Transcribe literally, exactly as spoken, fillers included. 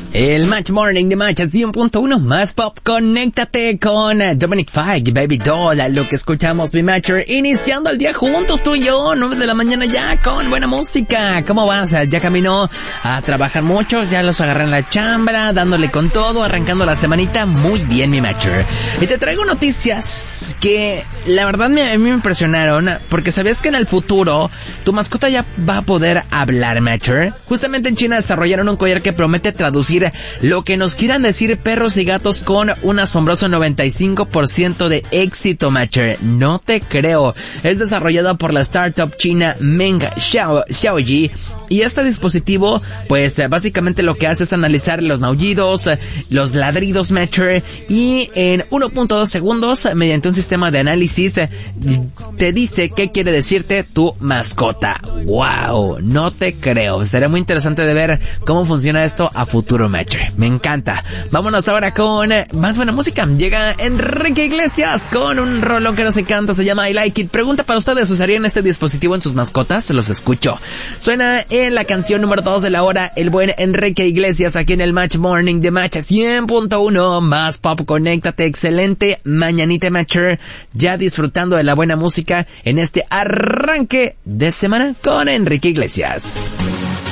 El Match Morning de Match cien punto uno más pop. Conéctate con Dominic Fike, Baby Doll, lo que escuchamos, mi Matcher, iniciando el día juntos tú y yo, nueve de la mañana ya, con buena música. ¿Cómo vas? Ya caminó a trabajar muchos, ya los agarré en la chambra, dándole con todo, arrancando la semanita. Muy bien, mi Matcher. Y te traigo noticias que la verdad me, a mí me impresionaron, porque sabías que en el futuro tu mascota ya va a poder hablar, Matcher. Justamente en China desarrollaron un collar que promete traducir lo que nos quieran decir perros y gatos con un asombroso noventa y cinco por ciento de éxito, Matcher. No te creo. Es desarrollado por la startup china Meng Xiao, Xiaoyi. Y este dispositivo, pues, básicamente lo que hace es analizar los maullidos, los ladridos, Matcher, y en uno punto dos segundos, mediante un sistema de análisis, te dice qué quiere decirte tu mascota. ¡Wow! No te creo. Será muy interesante de ver cómo funciona esto a futuro, Matcher. Me encanta. Vámonos ahora con más buena música. Llega Enrique Iglesias con un rolón que nos encanta, se llama I Like It. Pregunta para ustedes, ¿usarían este dispositivo en sus mascotas? Se los escucho. Suena en la canción número dos de la hora, el buen Enrique Iglesias, aquí en el Match Morning de Match cien punto uno más pop. Conéctate, excelente mañanita, Matcher, ya disfrutando de la buena música en este arranque de semana con Enrique Iglesias.